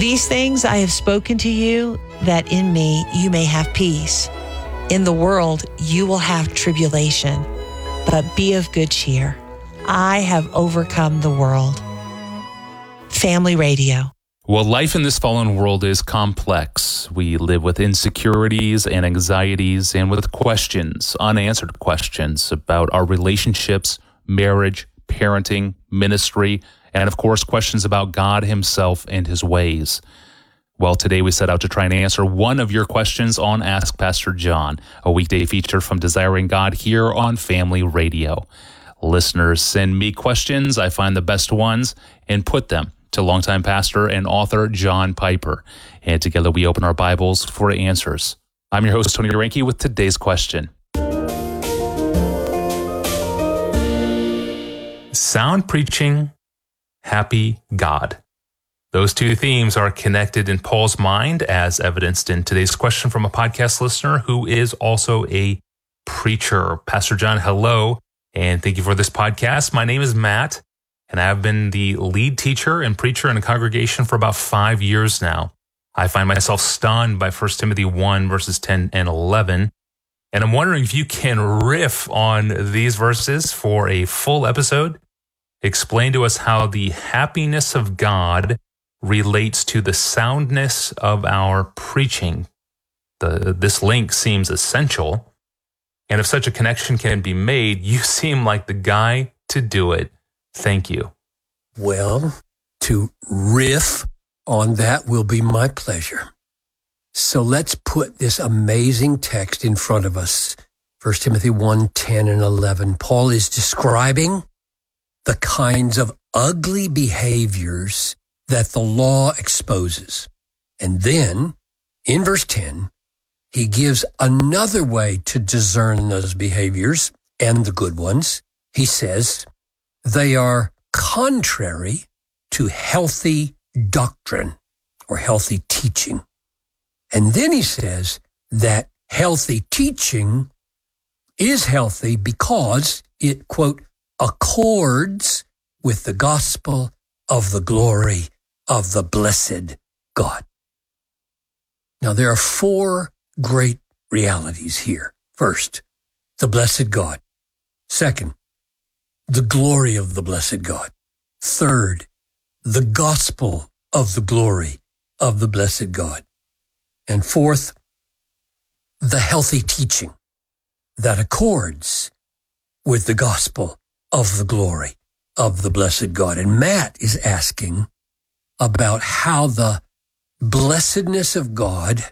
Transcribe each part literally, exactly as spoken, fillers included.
These things I have spoken to you, that in me you may have peace. In the world you will have tribulation, but be of good cheer. I have overcome the world. Family Radio. Well, life in this fallen world is complex. We live with insecurities and anxieties and with questions, unanswered questions about our relationships, marriage, parenting, ministry, and of course, questions about God himself and his ways. Well, today we set out to try and answer one of your questions on Ask Pastor John, a weekday feature from Desiring God here on Family Radio. Listeners send me questions, I find the best ones, and put them to longtime pastor and author John Piper. And together we open our Bibles for answers. I'm your host, Tony Reinke, with today's question. Sound preaching, happy God. Those two themes are connected in Paul's mind, as evidenced in today's question from a podcast listener who is also a preacher. Pastor John, hello, and thank you for this podcast. My name is Matt, and I have been the lead teacher and preacher in a congregation for about five years now. I find myself stunned by First Timothy one, verses ten and eleven, and I'm wondering if you can riff on these verses for a full episode. Explain to us how the happiness of God relates to the soundness of our preaching. The, this link seems essential, and if such a connection can be made, you seem like the guy to do it. Thank you. Well, to riff on that will be my pleasure. So let's put this amazing text in front of us. First Timothy one, ten and eleven. Paul is describing the kinds of ugly behaviors that the law exposes. And then, in verse ten, he gives another way to discern those behaviors and the good ones. He says, they are contrary to healthy doctrine or healthy teaching. And then he says that healthy teaching is healthy because it, quote, accords with the gospel of the glory of the blessed God. Now, there are four great realities here. First, the blessed God. Second, the glory of the blessed God. Third, the gospel of the glory of the blessed God. And fourth, the healthy teaching that accords with the gospel of the glory of the blessed God. And Matt is asking about how the blessedness of God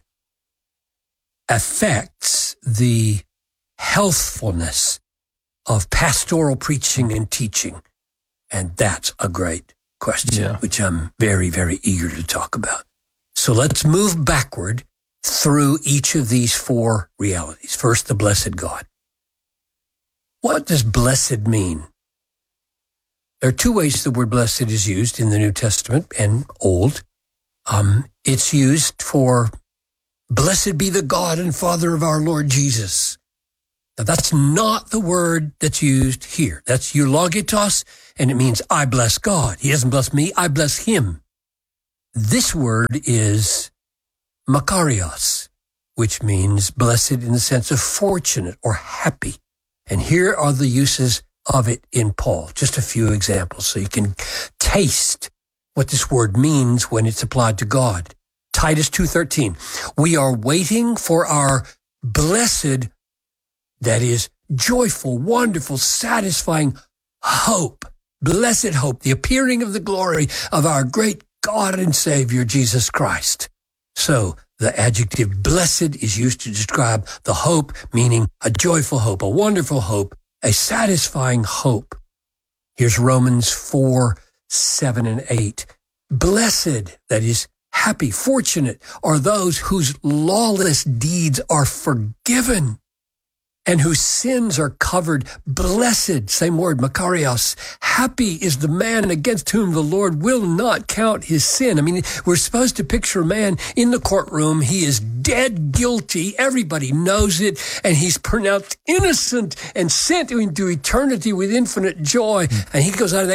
affects the healthfulness of pastoral preaching and teaching. And that's a great question, yeah, which I'm very, very eager to talk about. So let's move backward through each of these four realities. First, the blessed God. What does blessed mean? There are two ways the word blessed is used in the New Testament and Old. Um, it's used for blessed be the God and Father of our Lord Jesus. Now, that's not the word that's used here. That's eulogitos, and it means I bless God. He doesn't bless me, I bless him. This word is makarios, which means blessed in the sense of fortunate or happy. And here are the uses of it in Paul. Just a few examples so you can taste what this word means when it's applied to God. Titus two thirteen, we are waiting for our blessed, that is, joyful, wonderful, satisfying hope, blessed hope, the appearing of the glory of our great God and Savior, Jesus Christ. So the adjective blessed is used to describe the hope, meaning a joyful hope, a wonderful hope, a satisfying hope. Here's Romans four, seven and eight. Blessed, that is, happy, fortunate, are those whose lawless deeds are forgiven and whose sins are covered. Blessed, same word, makarios. Happy is the man against whom the Lord will not count his sin. I mean, we're supposed to picture a man in the courtroom. He is dead guilty. Everybody knows it. And he's pronounced innocent and sent into eternity with infinite joy. And he goes out of that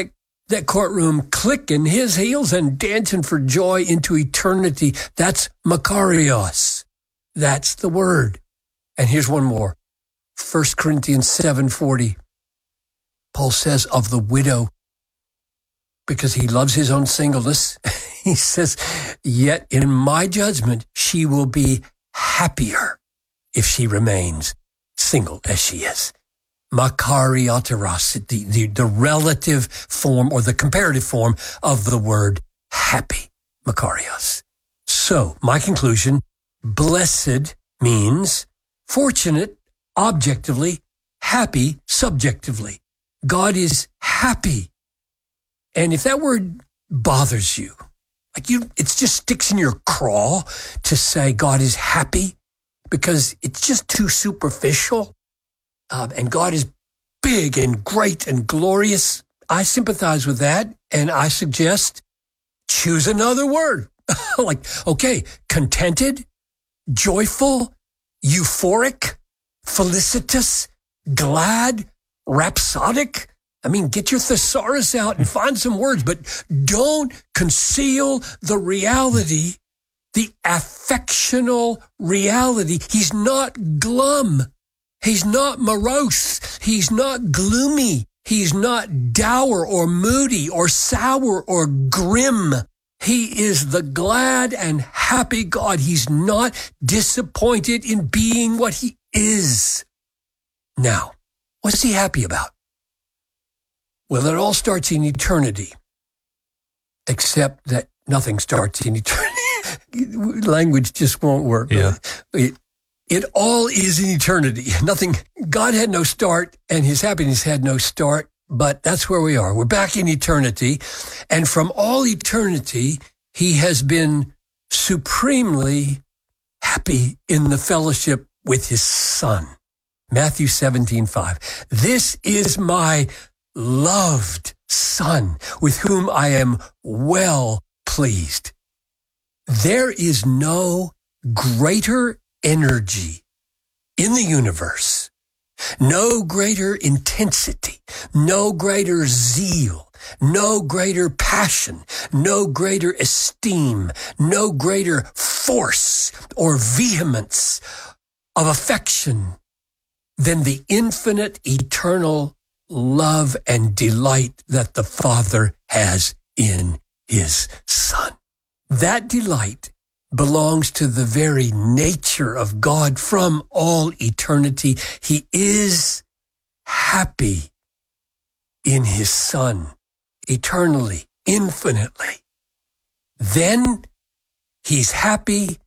that courtroom clicking his heels and dancing for joy into eternity. That's Makarios. That's the word. And here's one more. First Corinthians seven forty. Paul says of the widow, because he loves his own singleness, he says, yet in my judgment, she will be happier if she remains single as she is. Makarioteros, the, the, the relative form or the comparative form of the word happy. Makarios. So my conclusion, blessed means fortunate objectively, happy subjectively. God is happy. And if that word bothers you, like you, it just sticks in your craw to say God is happy because it's just too superficial. Um, and God is big and great and glorious. I sympathize with that. And I suggest choose another word. Like, okay, contented, joyful, euphoric, felicitous, glad, rhapsodic. I mean, get your thesaurus out and find some words, but don't conceal the reality, the affectional reality. He's not glum. He's not morose. He's not gloomy. He's not dour or moody or sour or grim. He is the glad and happy God. He's not disappointed in being what he is. Now, what's he happy about? Well, it all starts in eternity, except that nothing starts in eternity. Language just won't work. Yeah. It, it all is in eternity. Nothing. God had no start and his happiness had no start, but that's where we are. We're back in eternity. And from all eternity, he has been supremely happy in the fellowship with his son. Matthew seventeen five. This is my loved son with whom I am well pleased. There is no greater energy in the universe, no greater intensity, no greater zeal, no greater passion, no greater esteem, no greater force or vehemence of affection than the infinite, eternal love and delight that the Father has in his Son. That delight belongs to the very nature of God from all eternity. He is happy in his Son, eternally, infinitely. Then he's happy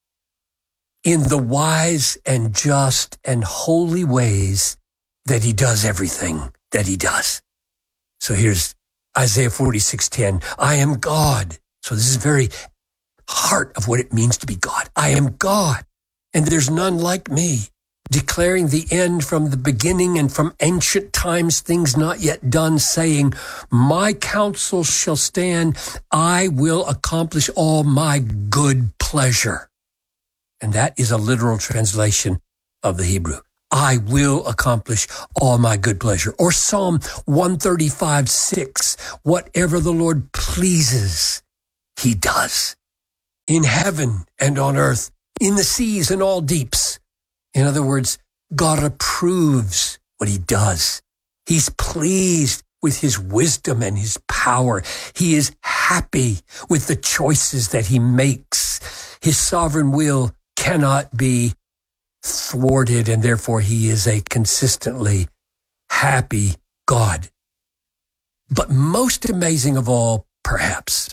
in the wise and just and holy ways that he does everything that he does. So here's Isaiah forty-six ten. I am God. So this is very heart of what it means to be God. I am God, and there's none like me, declaring the end from the beginning and from ancient times, things not yet done, saying, my counsel shall stand. I will accomplish all my good pleasure. And that is a literal translation of the Hebrew. I will accomplish all my good pleasure. Or Psalm one thirty-five six, whatever the Lord pleases, he does. In heaven and on earth, in the seas and all deeps. In other words, God approves what he does. He's pleased with his wisdom and his power. He is happy with the choices that he makes. His sovereign will cannot be thwarted, and therefore he is a consistently happy God. But most amazing of all, perhaps,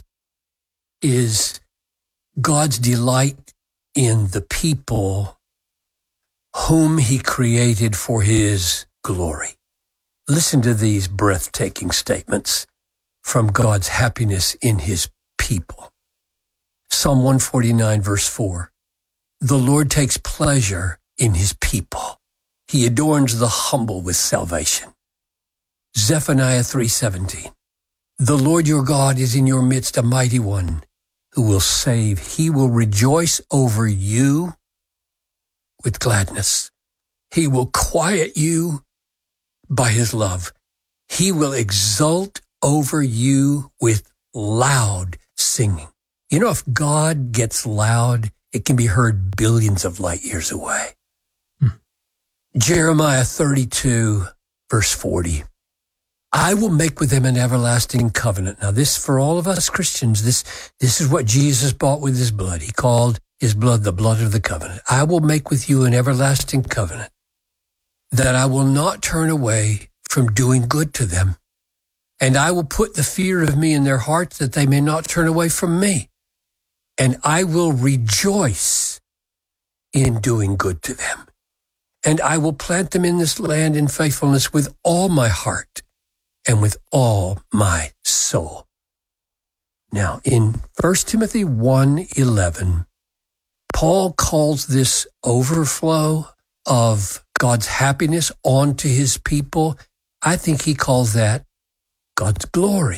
is God's delight in the people whom he created for his glory. Listen to these breathtaking statements from God's happiness in his people. Psalm one forty-nine, verse four. The Lord takes pleasure in his people. He adorns the humble with salvation. Zephaniah three seventeen. The Lord your God is in your midst, a mighty one who will save. He will rejoice over you with gladness. He will quiet you by his love. He will exult over you with loud singing. You know, if God gets loud, it can be heard billions of light years away. Hmm. Jeremiah thirty-two, verse forty. I will make with them an everlasting covenant. Now this, for all of us Christians, this, this is what Jesus bought with his blood. He called his blood the blood of the covenant. I will make with you an everlasting covenant, that I will not turn away from doing good to them. And I will put the fear of me in their hearts, that they may not turn away from me. And I will rejoice in doing good to them. And I will plant them in this land in faithfulness with all my heart and with all my soul. Now, in First Timothy one eleven, Paul calls this overflow of God's happiness onto his people. I think he calls that God's glory.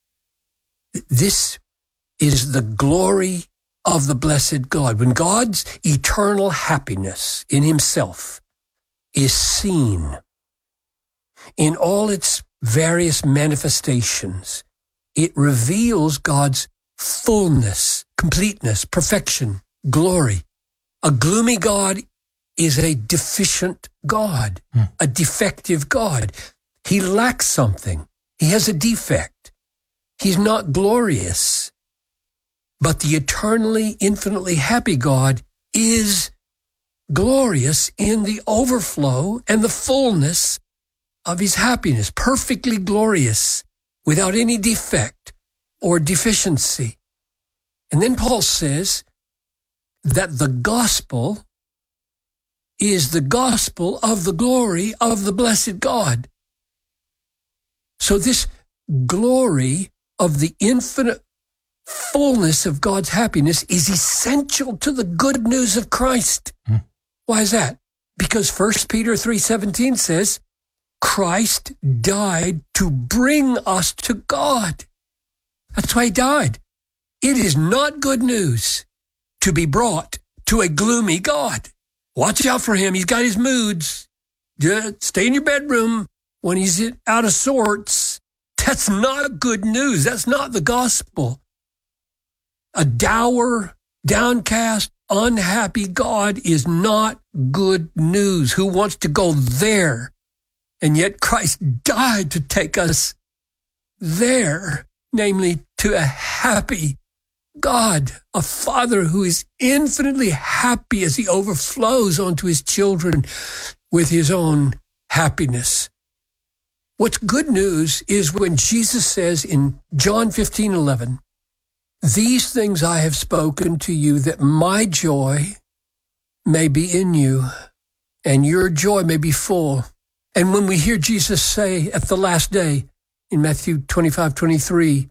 This is the glory of the blessed God. When God's eternal happiness in himself is seen in all its various manifestations, it reveals God's fullness, completeness, perfection, glory. A gloomy God is a deficient God, hmm. a defective God. He lacks something. He has a defect. He's not glorious. But the eternally, infinitely happy God is glorious in the overflow and the fullness of his happiness, perfectly glorious, without any defect or deficiency. And then Paul says that the gospel is the gospel of the glory of the blessed God. So this glory of the infinite fullness of God's happiness is essential to the good news of Christ. Hmm. Why is that? Because First Peter three seventeen says, Christ died to bring us to God. That's why he died. It is not good news to be brought to a gloomy God. Watch out for him. He's got his moods. Just stay in your bedroom when he's out of sorts. That's not good news. That's not the gospel. A dour, downcast, unhappy God is not good news. Who wants to go there? And yet Christ died to take us there, namely to a happy God, a Father who is infinitely happy as he overflows onto his children with his own happiness. What's good news is when Jesus says in John fifteen eleven, these things I have spoken to you, that my joy may be in you and your joy may be full. And when we hear Jesus say at the last day in Matthew twenty-five twenty-three,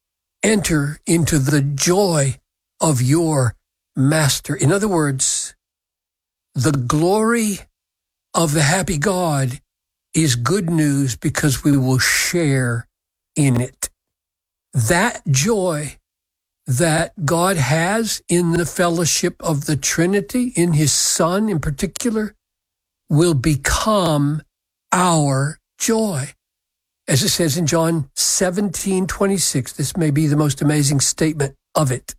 enter into the joy of your master. In other words, the glory of the happy God is good news because we will share in it. That joy that God has in the fellowship of the Trinity, in his Son in particular, will become our joy. As it says in John seventeen twenty-six, this may be the most amazing statement of it.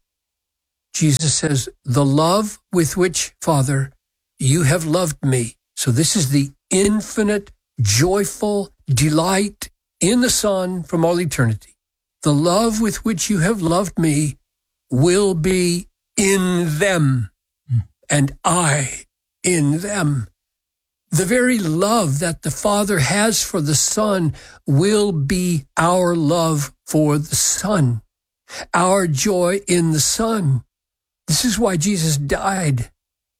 Jesus says, the love with which, Father, you have loved me. So this is the infinite, joyful delight in the Son from all eternity. The love with which you have loved me will be in them, and I in them. The very love that the Father has for the Son will be our love for the Son, our joy in the Son. This is why Jesus died,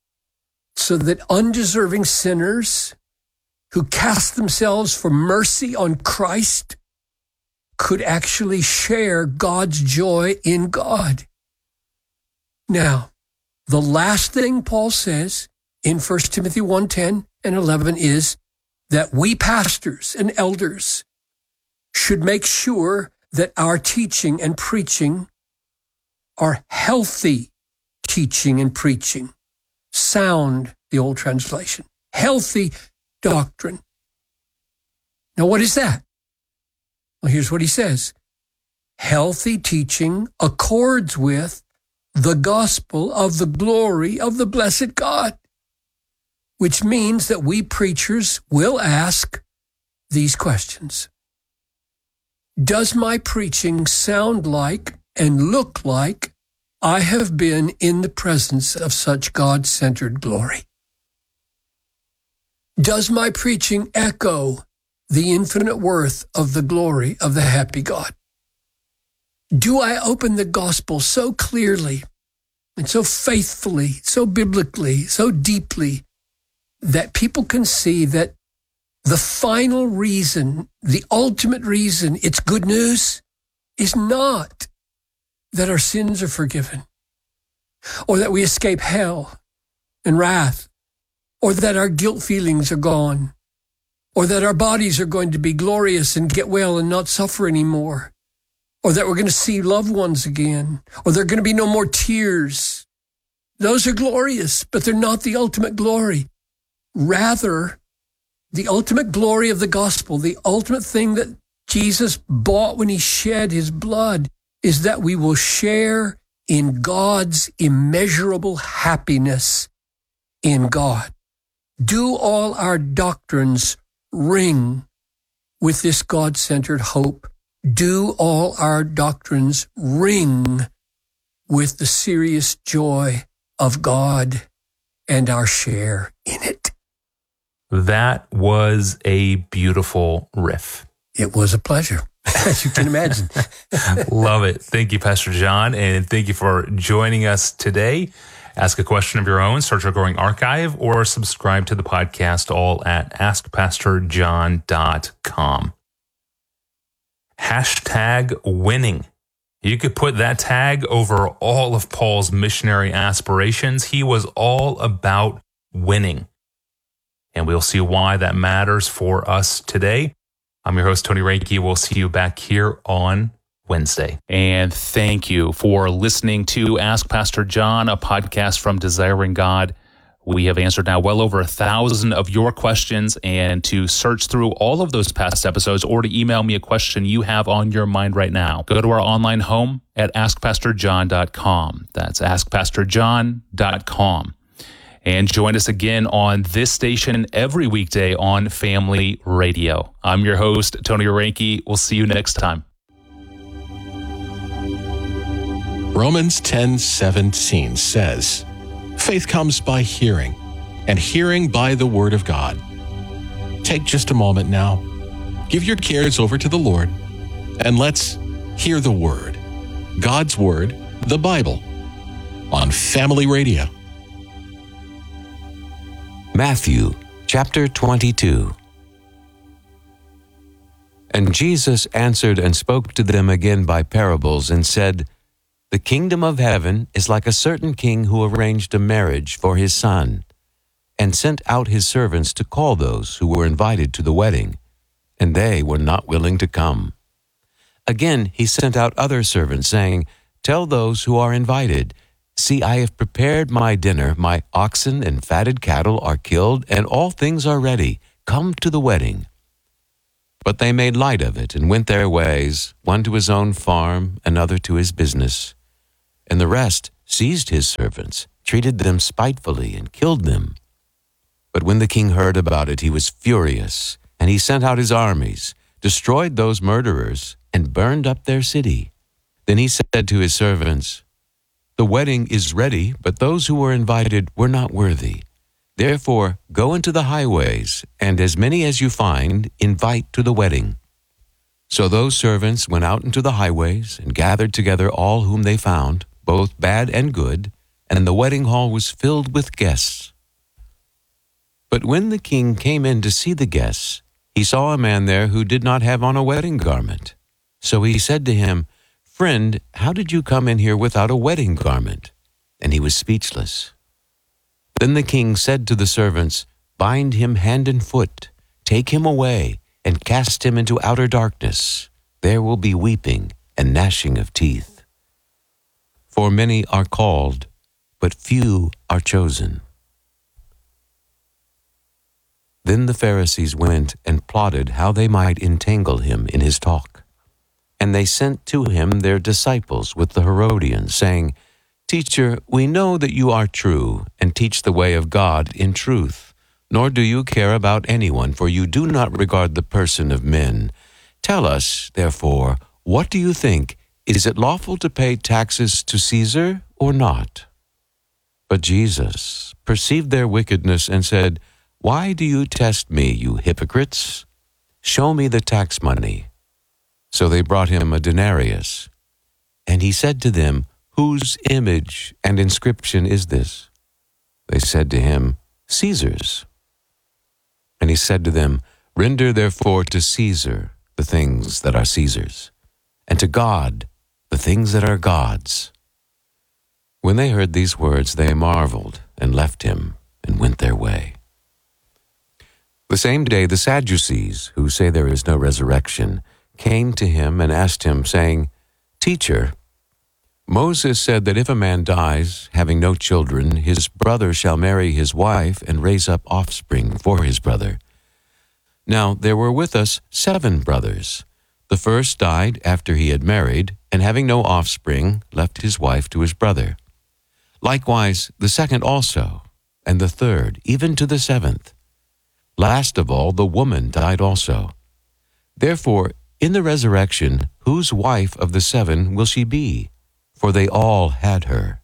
so that undeserving sinners who cast themselves for mercy on Christ could actually share God's joy in God. Now, the last thing Paul says in First Timothy one ten and eleven is that we pastors and elders should make sure that our teaching and preaching are healthy teaching and preaching. Sound, the old translation. Healthy doctrine. Now, what is that? Well, here's what he says. Healthy teaching accords with the gospel of the glory of the blessed God, which means that we preachers will ask these questions. Does my preaching sound like and look like I have been in the presence of such God-centered glory? Does my preaching echo the infinite worth of the glory of the happy God? Do I open the gospel so clearly and so faithfully, so biblically, so deeply that people can see that the final reason, the ultimate reason it's good news is not that our sins are forgiven or that we escape hell and wrath or that our guilt feelings are gone or that our bodies are going to be glorious and get well and not suffer anymore, or that we're going to see loved ones again, or there are going to be no more tears. Those are glorious, but they're not the ultimate glory. Rather, the ultimate glory of the gospel, the ultimate thing that Jesus bought when he shed his blood, is that we will share in God's immeasurable happiness in God. Do all our doctrines ring with this God-centered hope? Do all our doctrines ring with the serious joy of God and our share in it? That was a beautiful riff. It was a pleasure, as you can imagine. Love it. Thank you, Pastor John, and thank you for joining us today. Ask a question of your own, search our growing archive, or subscribe to the podcast, all at ask pastor john dot com. Hashtag winning. You could put that tag over all of Paul's missionary aspirations. He was all about winning. And we'll see why that matters for us today. I'm your host, Tony Reinke. We'll see you back here on Wednesday. And thank you for listening to Ask Pastor John, a podcast from Desiring God. We have answered now well over a thousand of your questions, and to search through all of those past episodes or to email me a question you have on your mind right now, go to our online home at ask pastor john dot com. That's ask pastor john dot com. And join us again on this station every weekday on Family Radio. I'm your host, Tony Reinke. We'll see you next time. Romans ten seventeen says, faith comes by hearing, and hearing by the word of God. Take just a moment now, give your cares over to the Lord, and let's hear the word, God's word, the Bible, on Family Radio. Matthew chapter twenty-two. And Jesus answered and spoke to them again by parables and said, the kingdom of heaven is like a certain king who arranged a marriage for his son, and sent out his servants to call those who were invited to the wedding, and they were not willing to come. Again he sent out other servants, saying, tell those who are invited, see, I have prepared my dinner, my oxen and fatted cattle are killed, and all things are ready. Come to the wedding. But they made light of it and went their ways, one to his own farm, another to his business. And the rest seized his servants, treated them spitefully, and killed them. But when the king heard about it, he was furious, and he sent out his armies, destroyed those murderers, and burned up their city. Then he said to his servants, the wedding is ready, but those who were invited were not worthy. Therefore, go into the highways, and as many as you find, invite to the wedding. So those servants went out into the highways and gathered together all whom they found, both bad and good, and the wedding hall was filled with guests. But when the king came in to see the guests, he saw a man there who did not have on a wedding garment. So he said to him, friend, how did you come in here without a wedding garment? And he was speechless. Then the king said to the servants, bind him hand and foot, take him away, and cast him into outer darkness. There will be weeping and gnashing of teeth. For many are called, but few are chosen. Then the Pharisees went and plotted how they might entangle him in his talk. And they sent to him their disciples with the Herodians, saying, Teacher, we know that you are true, and teach the way of God in truth, nor do you care about anyone, for you do not regard the person of men. Tell us, therefore, what do you think? Is it lawful to pay taxes to Caesar or not? But Jesus perceived their wickedness and said, Why do you test me, you hypocrites? Show me the tax money. So they brought him a denarius. And he said to them, Whose image and inscription is this? They said to him, Caesar's. And he said to them, Render therefore to Caesar the things that are Caesar's, and to God the things that are God's. When they heard these words, they marveled and left him and went their way. The same day the Sadducees, who say there is no resurrection, came to him and asked him, saying, Teacher, Moses said that if a man dies, having no children, his brother shall marry his wife and raise up offspring for his brother. Now there were with us seven brothers. The first died after he had married, and having no offspring, left his wife to his brother. Likewise the second also, and the third, even to the seventh. Last of all, the woman died also. Therefore, in the resurrection, whose wife of the seven will she be? For they all had her.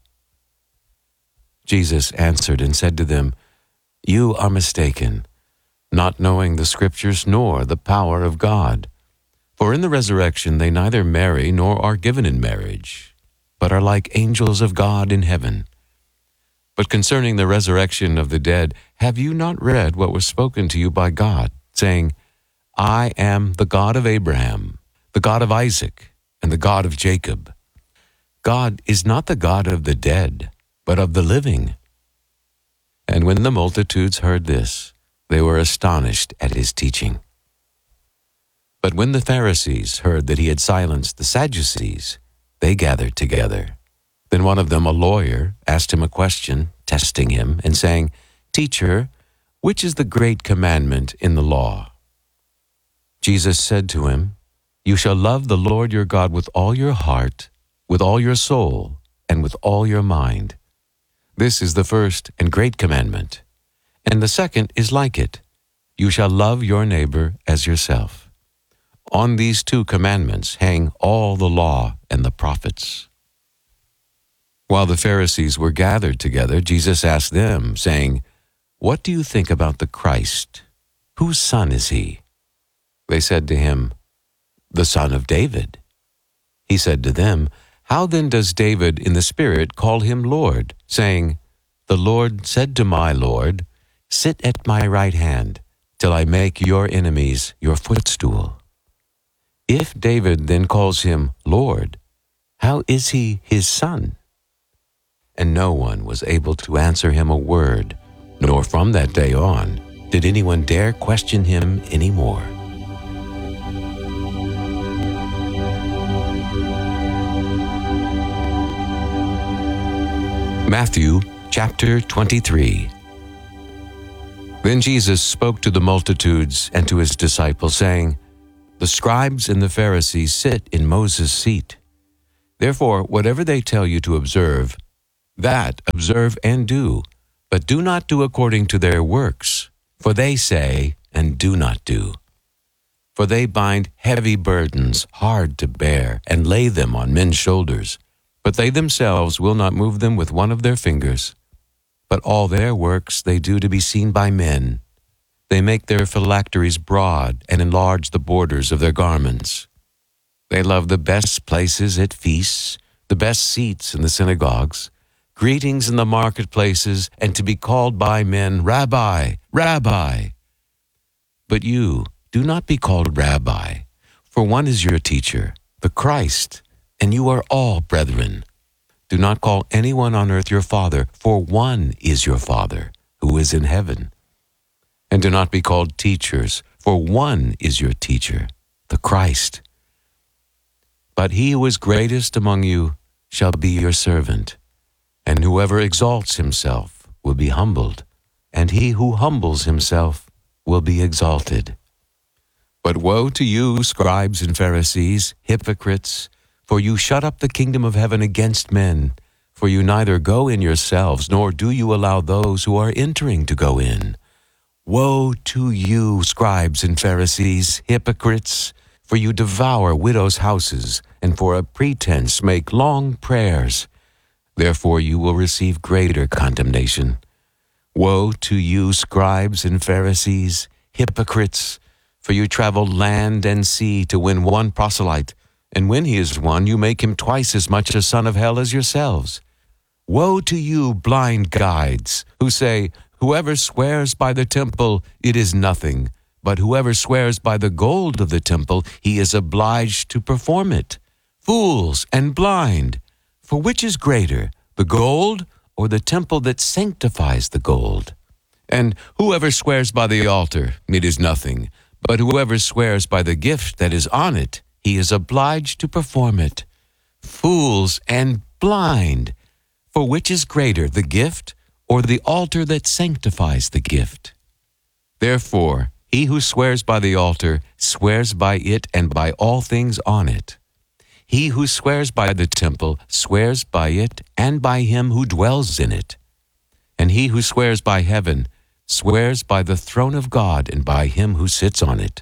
Jesus answered and said to them, You are mistaken, not knowing the Scriptures nor the power of God. For in the resurrection they neither marry nor are given in marriage, but are like angels of God in heaven. But concerning the resurrection of the dead, have you not read what was spoken to you by God, saying, I am the God of Abraham, the God of Isaac, and the God of Jacob. God is not the God of the dead, but of the living. And when the multitudes heard this, they were astonished at his teaching. But when the Pharisees heard that he had silenced the Sadducees, they gathered together. Then one of them, a lawyer, asked him a question, testing him, and saying, Teacher, which is the great commandment in the law? Jesus said to him, You shall love the Lord your God with all your heart, with all your soul, and with all your mind. This is the first and great commandment. And the second is like it. You shall love your neighbor as yourself. On these two commandments hang all the law and the prophets. While the Pharisees were gathered together, Jesus asked them, saying, What do you think about the Christ? Whose son is he? They said to him, The son of David. He said to them, How then does David in the Spirit call him Lord, saying, The Lord said to my Lord, Sit at my right hand, till I make your enemies your footstool. If David then calls him Lord, how is he his son? And no one was able to answer him a word, nor from that day on did anyone dare question him any more. Matthew chapter twenty-three. Then Jesus spoke to the multitudes and to his disciples, saying, The scribes and the Pharisees sit in Moses' seat. Therefore, whatever they tell you to observe, that observe and do, but do not do according to their works, for they say and do not do. For they bind heavy burdens hard to bear and lay them on men's shoulders, but they themselves will not move them with one of their fingers. But all their works they do to be seen by men. They make their phylacteries broad and enlarge the borders of their garments. They love the best places at feasts, the best seats in the synagogues, greetings in the marketplaces, and to be called by men, Rabbi, Rabbi. But you, do not be called Rabbi, for one is your teacher, the Christ, and you are all brethren. Do not call anyone on earth your father, for one is your Father, who is in heaven. And do not be called teachers, for one is your teacher, the Christ. But he who is greatest among you shall be your servant. And whoever exalts himself will be humbled, and he who humbles himself will be exalted. But woe to you, scribes and Pharisees, hypocrites, for you shut up the kingdom of heaven against men. For you neither go in yourselves, nor do you allow those who are entering to go in. Woe to you, scribes and Pharisees, hypocrites, for you devour widows' houses, and for a pretense make long prayers. Therefore you will receive greater condemnation. Woe to you, scribes and Pharisees, hypocrites, for you travel land and sea to win one proselyte, and when he is won, you make him twice as much a son of hell as yourselves. Woe to you, blind guides, who say, whoever swears by the temple, it is nothing, but whoever swears by the gold of the temple, he is obliged to perform it. Fools and blind, for which is greater, the gold or the temple that sanctifies the gold? And whoever swears by the altar, it is nothing, but whoever swears by the gift that is on it, he is obliged to perform it. Fools and blind, for which is greater, the gift or the altar that sanctifies the gift? Therefore, he who swears by the altar swears by it and by all things on it. He who swears by the temple swears by it and by him who dwells in it. And he who swears by heaven swears by the throne of God and by him who sits on it.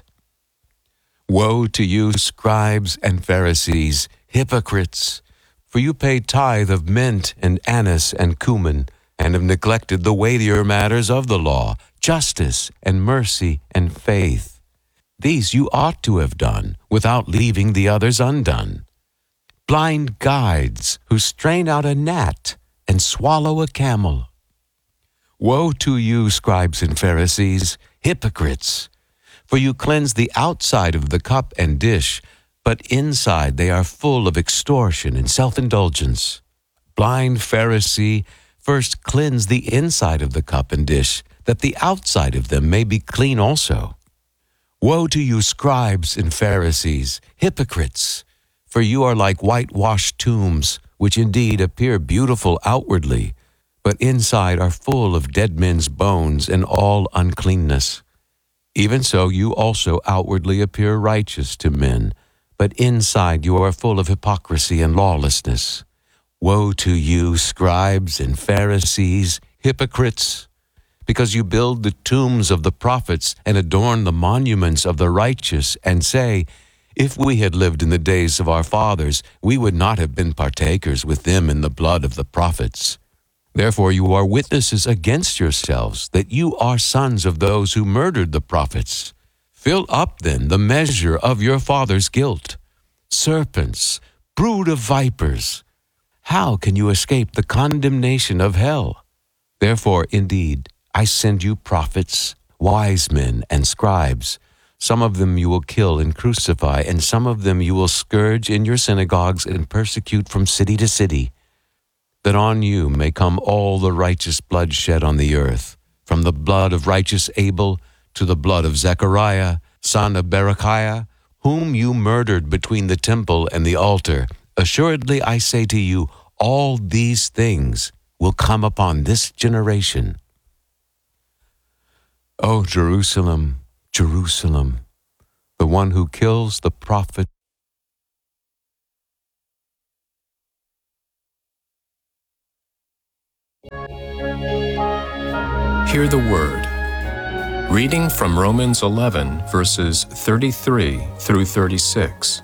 Woe to you, scribes and Pharisees, hypocrites! For you pay tithe of mint and anise and cumin, and have neglected the weightier matters of the law, justice and mercy and faith. These you ought to have done, without leaving the others undone. Blind guides who strain out a gnat and swallow a camel. Woe to you, scribes and Pharisees, hypocrites! For you cleanse the outside of the cup and dish, but inside they are full of extortion and self-indulgence. Blind Pharisee, first cleanse the inside of the cup and dish, that the outside of them may be clean also. Woe to you, scribes and Pharisees, hypocrites! For you are like whitewashed tombs, which indeed appear beautiful outwardly, but inside are full of dead men's bones and all uncleanness. Even so you also outwardly appear righteous to men, but inside you are full of hypocrisy and lawlessness. Woe to you, scribes and Pharisees, hypocrites! Because you build the tombs of the prophets and adorn the monuments of the righteous, and say, if we had lived in the days of our fathers, we would not have been partakers with them in the blood of the prophets. Therefore you are witnesses against yourselves that you are sons of those who murdered the prophets. Fill up then the measure of your father's guilt. Serpents, brood of vipers, how can you escape the condemnation of hell? Therefore, indeed, I send you prophets, wise men, and scribes. Some of them you will kill and crucify, and some of them you will scourge in your synagogues and persecute from city to city, that on you may come all the righteous blood shed on the earth, from the blood of righteous Abel to the blood of Zechariah, son of Berechiah, whom you murdered between the temple and the altar. Assuredly I say to you, all these things will come upon this generation. O Jerusalem, Jerusalem, the one who kills the prophet. Hear the word. Reading from Romans eleven, verses thirty-three through thirty-six.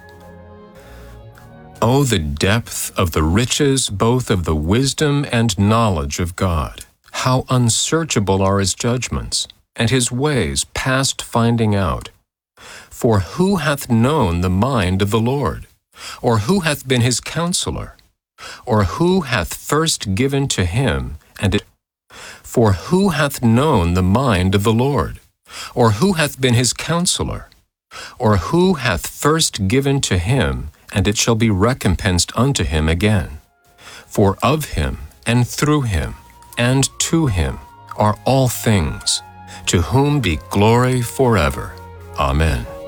Oh, the depth of the riches both of the wisdom and knowledge of God! How unsearchable are his judgments, and his ways past finding out. For who hath known the mind of the Lord? Or who hath been his counselor? Or who hath first given to him, and it For who hath known the mind of the Lord? Or who hath been his counselor? Or who hath first given to him, and it shall be recompensed unto him again? For of him, and through him, and to him are all things, to whom be glory forever. Amen.